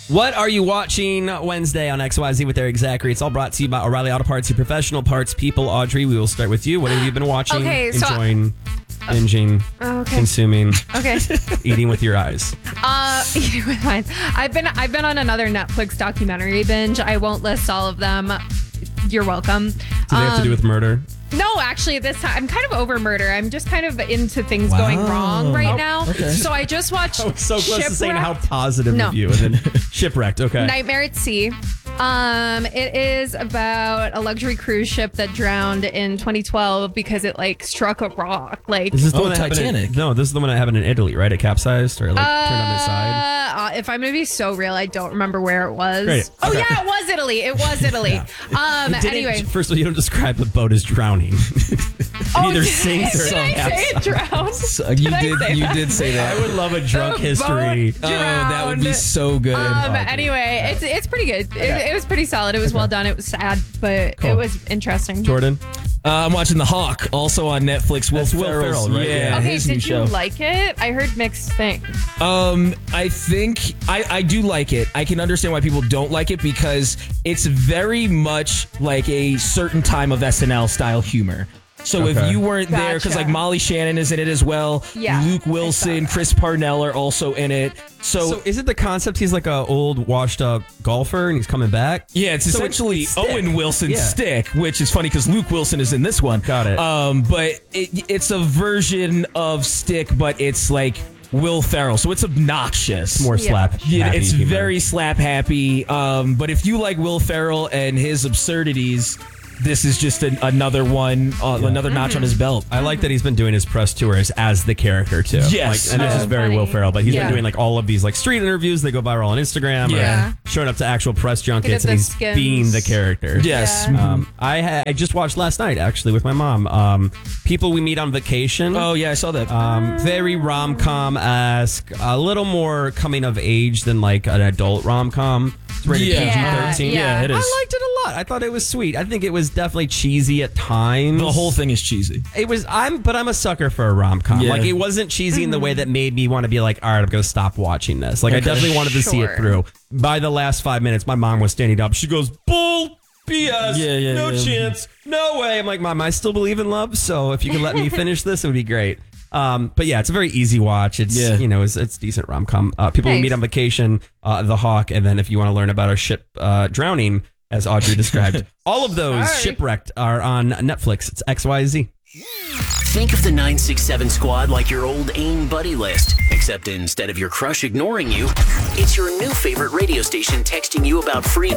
What are you watching Wednesday on XYZ with Eric Zachary? It's all brought to you by O'Reilly Auto Parts, your professional parts people. Audrey, we will start with you. What have you been watching, enjoying, binging, consuming, eating with your eyes? Eating with mine. I've been on another Netflix documentary binge. I won't list all of them. You're welcome. Do they have to do with murder? No, actually, this time I'm kind of over murder. I'm just kind of into things going wrong right now. Okay. So I just watched. I was so close to saying how positive of you, and then Shipwrecked. Okay. Nightmare at Sea. It is about a luxury cruise ship that drowned in 2012 because it struck a rock. Is this the one that Titanic? This is the one that happened in Italy, right? It capsized or turned on its side. If I'm gonna be so real, I don't remember where it was. Great. Oh yeah, it was Italy. It was Italy. Anyway, first of all, you don't describe the boat as drowning. It either sinks or did I say it drowned? You did say that. I would love a drunk history. That would be so good. Anyway, it's pretty good. It was pretty solid. It was well done. It was sad, but it was interesting. Jordan? I'm watching The Hawk, also on Netflix. Will Ferrell, right? Yeah. Okay, his new did you show. like it? I heard mixed things. I think I do like it. I can understand why people don't like it because it's very much like a certain time of SNL style humor. So if you weren't there, because Molly Shannon is in it as well. Yeah, Luke Wilson, Chris Parnell are also in it. So is it the concept he's like a old washed up golfer and he's coming back? Yeah, it's essentially Owen Wilson's Stick, which is funny because Luke Wilson is in this one. Got it. But it's a version of Stick, but it's like Will Ferrell, so it's obnoxious. More slap. Yeah, it's very slap happy. But if you like Will Ferrell and his absurdities, this is just another one, another notch on his belt. I like that he's been doing his press tours as the character too. Yes, and this is very funny. Will Ferrell, but he's been doing all of these street interviews. They go viral on Instagram. Or showing up to actual press junkets, and he's being the character. Yes. I just watched last night actually with my mom. People We Meet on Vacation. Oh yeah, I saw that. Very rom-com-esque, a little more coming of age than an adult rom-com. It's rated PG-13. Yeah, it is. I liked it a lot. I thought it was sweet. I think it was definitely cheesy at times. The whole thing is cheesy. It was. I'm a sucker for a rom-com. Yeah. It wasn't cheesy in the way that made me want to be all right, I'm going to stop watching this. I definitely wanted to see it through. By the last 5 minutes, my mom was standing up. She goes, bull. BS. No chance. No way. I'm like, Mom, I still believe in love. So if you could let me finish this, it would be great. But yeah, it's a very easy watch. It's it's decent rom-com. People We Meet on Vacation, The Hawk, and then if you want to learn about a ship drowning, as Audrey described, all of those Shipwrecked are on Netflix. It's XYZ. Think of the 967 squad like your old AIM buddy list, except instead of your crush ignoring you, it's your new favorite radio station texting you about free